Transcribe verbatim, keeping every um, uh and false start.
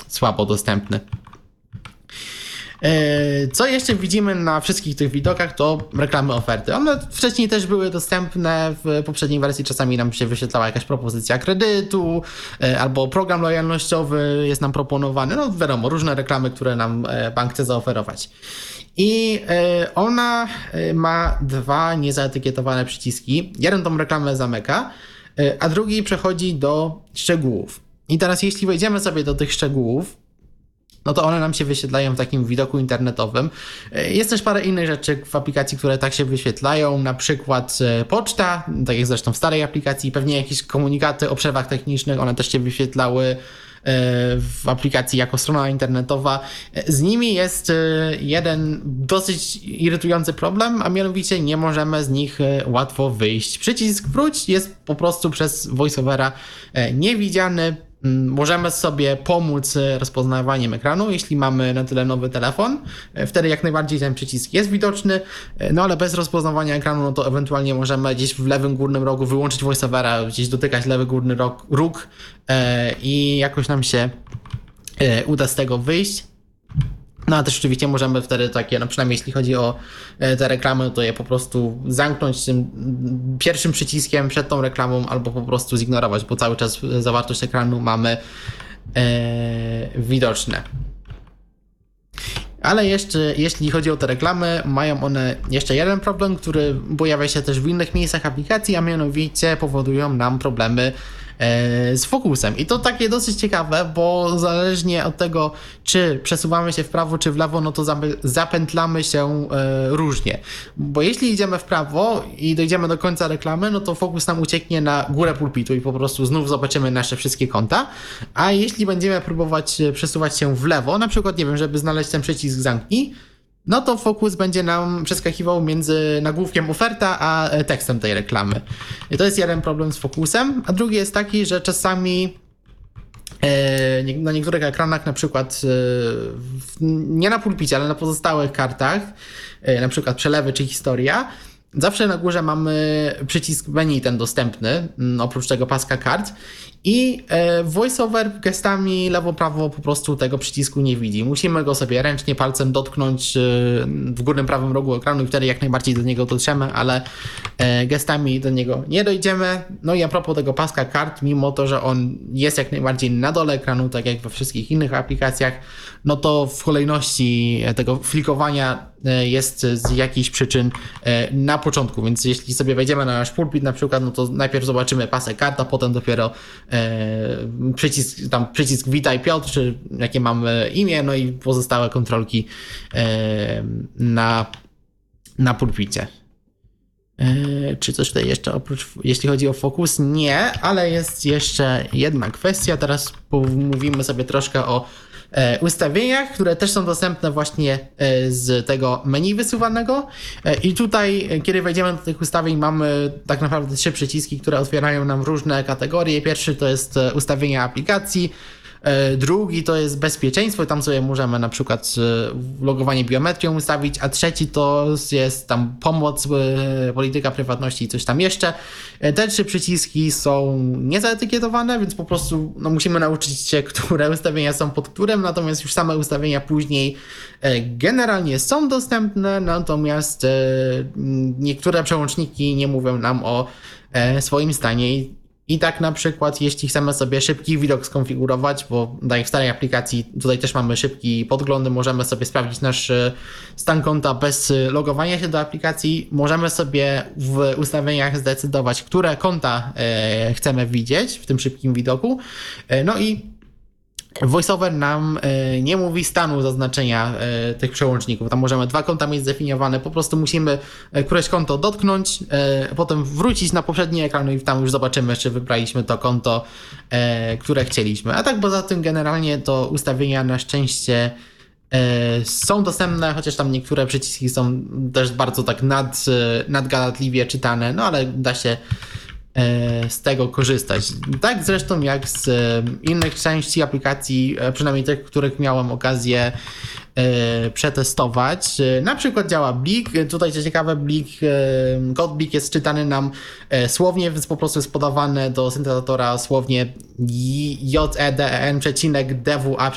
słabo dostępny. Co jeszcze widzimy na wszystkich tych widokach, to reklamy oferty. One wcześniej też były dostępne, w poprzedniej wersji czasami nam się wyświetlała jakaś propozycja kredytu, albo program lojalnościowy jest nam proponowany, no wiadomo, różne reklamy, które nam bank chce zaoferować. I ona ma dwa niezaetykietowane przyciski. Jeden tą reklamę zamyka, a drugi przechodzi do szczegółów. I teraz jeśli wejdziemy sobie do tych szczegółów, no to one nam się wyświetlają w takim widoku internetowym. Jest też parę innych rzeczy w aplikacji, które tak się wyświetlają, na przykład poczta, tak jak zresztą w starej aplikacji, pewnie jakieś komunikaty o przerwach technicznych, one też się wyświetlały w aplikacji jako strona internetowa. Z nimi jest jeden dosyć irytujący problem, a mianowicie nie możemy z nich łatwo wyjść. Przycisk wróć jest po prostu przez VoiceOvera niewidziany. Możemy sobie pomóc rozpoznawaniem ekranu, jeśli mamy na tyle nowy telefon. Wtedy jak najbardziej ten przycisk jest widoczny, no ale bez rozpoznawania ekranu, no to ewentualnie możemy gdzieś w lewym górnym rogu wyłączyć VoiceOvera, gdzieś dotykać lewy górny róg, róg i jakoś nam się uda z tego wyjść. No a też oczywiście możemy wtedy takie, no przynajmniej jeśli chodzi o te reklamy, to je po prostu zamknąć tym pierwszym przyciskiem przed tą reklamą albo po prostu zignorować, bo cały czas zawartość ekranu mamy e, widoczne. Ale jeszcze jeśli chodzi o te reklamy, mają one jeszcze jeden problem, który pojawia się też w innych miejscach aplikacji, a mianowicie powodują nam problemy z fokusem. I to takie dosyć ciekawe, bo zależnie od tego, czy przesuwamy się w prawo, czy w lewo, no to zapętlamy się różnie. Bo jeśli idziemy w prawo i dojdziemy do końca reklamy, no to fokus nam ucieknie na górę pulpitu i po prostu znów zobaczymy nasze wszystkie konta. A jeśli będziemy próbować przesuwać się w lewo, na przykład, nie wiem, żeby znaleźć ten przycisk zamknij, no to fokus będzie nam przeskakiwał między nagłówkiem oferta a tekstem tej reklamy. I to jest jeden problem z fokusem, a drugi jest taki, że czasami e, na niektórych ekranach, na przykład e, nie na pulpicie, ale na pozostałych kartach, e, na przykład przelewy czy historia, zawsze na górze mamy przycisk menu ten dostępny, oprócz tego paska kart, i VoiceOver gestami lewo-prawo po prostu tego przycisku nie widzi. Musimy go sobie ręcznie palcem dotknąć w górnym prawym rogu ekranu i wtedy jak najbardziej do niego dotrzemy, ale gestami do niego nie dojdziemy. No i a propos tego paska kart, mimo to, że on jest jak najbardziej na dole ekranu, tak jak we wszystkich innych aplikacjach, no to w kolejności tego flikowania jest z jakichś przyczyn na początku, więc jeśli sobie wejdziemy na nasz pulpit na przykład, no to najpierw zobaczymy pasek kart, a potem dopiero przycisk, tam przycisk Witaj Piotr, czy jakie mamy imię, no i pozostałe kontrolki na, na pulpicie. Czy coś tutaj jeszcze oprócz, jeśli chodzi o fokus? Nie, ale jest jeszcze jedna kwestia. Teraz mówimy sobie troszkę o ustawieniach, które też są dostępne właśnie z tego menu wysuwanego. I tutaj, kiedy wejdziemy do tych ustawień, mamy tak naprawdę trzy przyciski, które otwierają nam różne kategorie. Pierwszy to jest ustawienia aplikacji, drugi to jest bezpieczeństwo i tam sobie możemy na przykład logowanie biometrią ustawić, a trzeci to jest tam pomoc, polityka prywatności i coś tam jeszcze. Te trzy przyciski są niezaetykietowane, więc po prostu no, musimy nauczyć się, które ustawienia są pod którym, natomiast już same ustawienia później generalnie są dostępne, natomiast niektóre przełączniki nie mówią nam o swoim stanie. I tak na przykład, jeśli chcemy sobie szybki widok skonfigurować, bo tak jak w starej aplikacji tutaj też mamy szybki podglądy, możemy sobie sprawdzić nasz stan konta bez logowania się do aplikacji. Możemy sobie w ustawieniach zdecydować, które konta chcemy widzieć w tym szybkim widoku. No i VoiceOver nam y, nie mówi stanu zaznaczenia y, tych przełączników. Tam możemy dwa konta mieć zdefiniowane. Po prostu musimy y, któreś konto dotknąć, y, potem wrócić na poprzedni ekran i tam już zobaczymy, czy wybraliśmy to konto, y, które chcieliśmy. A tak poza tym generalnie to ustawienia na szczęście y, są dostępne, chociaż tam niektóre przyciski są też bardzo tak nad, y, nadgadatliwie czytane, no ale da się z tego korzystać. Tak zresztą jak z innych części aplikacji, przynajmniej tych, których miałem okazję przetestować. Na przykład działa Blik. Tutaj co ciekawe, Blik, kod Blik jest czytany nam słownie, więc po prostu jest podawane do syntezatora słownie J E D E N przecinek D W A